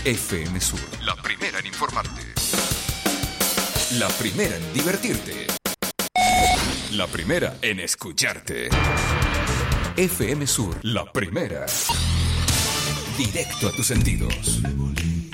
FM Sur, la primera en informarte. La primera en divertirte. La primera en escucharte. FM Sur, la primera. Directo a tus sentidos.